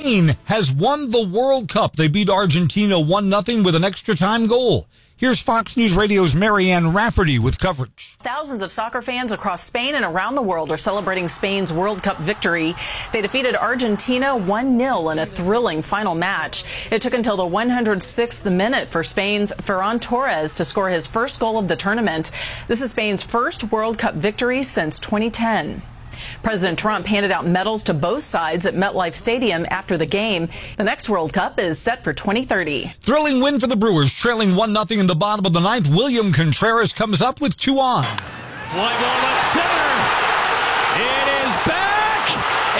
Spain has won the World Cup. They beat Argentina 1-0 with an extra time goal. Here's Fox News Radio's Marianne Rafferty with coverage. Thousands of soccer fans across Spain and around the world are celebrating Spain's World Cup victory. They defeated Argentina 1-0 in a thrilling final match. It took until the 106th minute for Spain's Ferran Torres to score his first goal of the tournament. This is Spain's first World Cup victory since 2010. President Trump handed out medals to both sides at MetLife Stadium after the game. The next World Cup is set for 2030. Thrilling win for the Brewers, trailing 1-0 in the bottom of the ninth. William Contreras comes up with 2 on. Fly ball left center. It is back.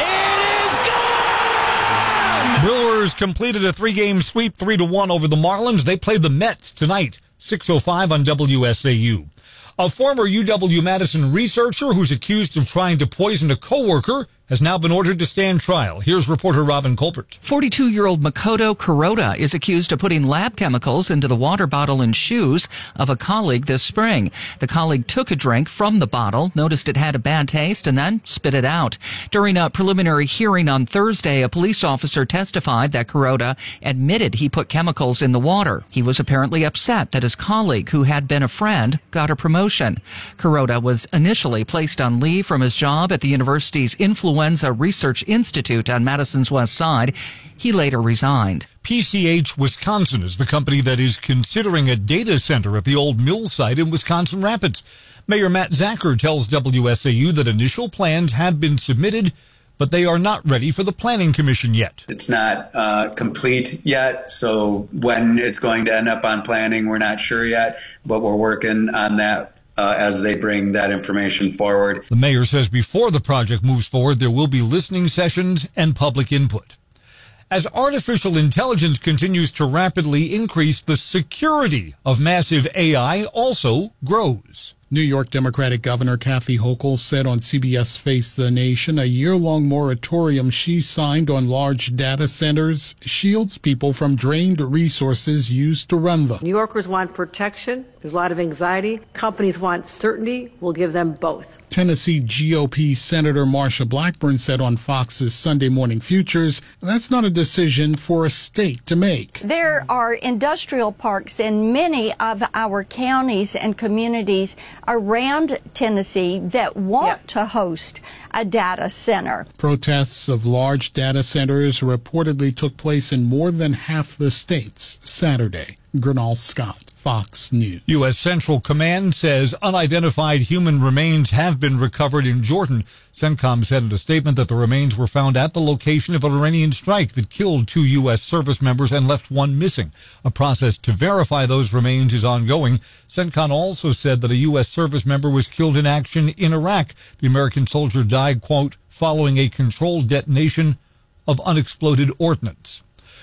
It is gone. Brewers completed a 3-game sweep, 3-1 over the Marlins. They play the Mets tonight, 6:05 on WSAU. A former UW-Madison researcher who's accused of trying to poison a coworker has now been ordered to stand trial. Here's reporter Robin Colbert. 42-year-old Makoto Kuroda is accused of putting lab chemicals into the water bottle and shoes of a colleague this spring. The colleague took a drink from the bottle, noticed it had a bad taste, and then spit it out. During a preliminary hearing on Thursday, a police officer testified that Kuroda admitted he put chemicals in the water. He was apparently upset that his colleague, who had been a friend, got a promotion. Kuroda was initially placed on leave from his job at the university's Influenza Research Institute on Madison's West Side. He later resigned. PCH Wisconsin is the company that is considering a data center at the old mill site in Wisconsin Rapids. Mayor Matt Zacher tells WSAU that initial plans have been submitted, but they are not ready for the Planning Commission yet. It's not complete yet, so when it's going to end up on planning, we're not sure yet, but we're working on that as they bring that information forward. The mayor says before the project moves forward, there will be listening sessions and public input. As artificial intelligence continues to rapidly increase, the security of massive AI also grows. New York Democratic Governor Kathy Hochul said on CBS Face the Nation a year-long moratorium she signed on large data centers shields people from drained resources used to run them. New Yorkers want protection. There's a lot of anxiety. Companies want certainty. We'll give them both. Tennessee GOP Senator Marsha Blackburn said on Fox's Sunday Morning Futures, that's not a decision for a state to make. There are industrial parks in many of our counties and communities around Tennessee that want to host a data center. Protests of large data centers reportedly took place in more than half the states Saturday. Gernal Scott, Fox News. U.S. Central Command says unidentified human remains have been recovered in Jordan. CENTCOM said in a statement that the remains were found at the location of an Iranian strike that killed 2 U.S. service members and left 1 missing. A process to verify those remains is ongoing. CENTCOM also said that a U.S. service member was killed in action in Iraq. The American soldier died, quote, following a controlled detonation of unexploded ordnance.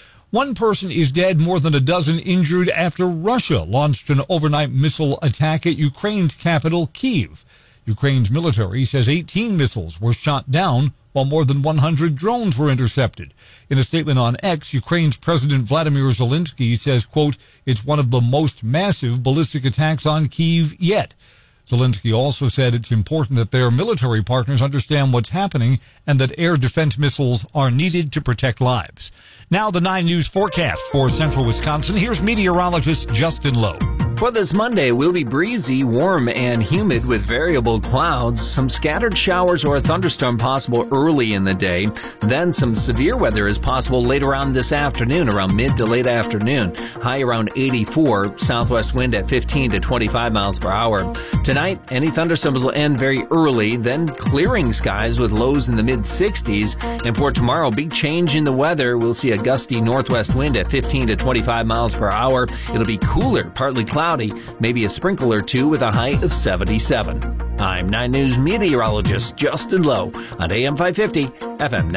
1 person is dead, more than a dozen injured after Russia launched an overnight missile attack at Ukraine's capital, Kyiv. Ukraine's military says 18 missiles were shot down, while more than 100 drones were intercepted. In a statement on X, Ukraine's President Vladimir Zelensky says, quote, it's one of the most massive ballistic attacks on Kyiv yet. Zelensky also said it's important that their military partners understand what's happening and that air defense missiles are needed to protect lives. Now the 9 News forecast for central Wisconsin. Here's meteorologist Justin Lowe. For this Monday, we'll be breezy, warm, and humid with variable clouds. Some scattered showers or a thunderstorm possible early in the day. Then some severe weather is possible later on this afternoon, around mid to late afternoon. High around 84, southwest wind at 15 to 25 miles per hour. Tonight, any thunderstorms will end very early, then clearing skies with lows in the mid-60s. And for tomorrow, big change in the weather. We'll see a gusty northwest wind at 15 to 25 miles per hour. It'll be cooler, partly cloudy, maybe a sprinkle or 2 with a high of 77. I'm 9 News meteorologist Justin Lowe on AM 550, FM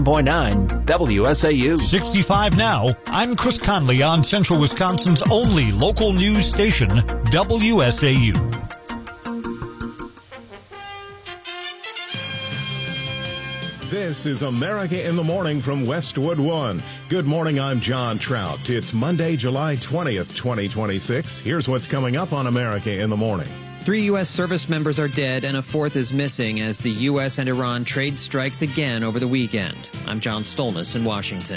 99.9, WSAU. 65 now. I'm Chris Conley on Central Wisconsin's only local news station, WSAU. This is America in the Morning from Westwood One. Good morning, I'm John Trout. It's Monday, July 20th, 2026. Here's what's coming up on America in the Morning. 3 U.S. service members are dead and a 4th is missing as the U.S. and Iran trade strikes again over the weekend. I'm John Stolness in Washington.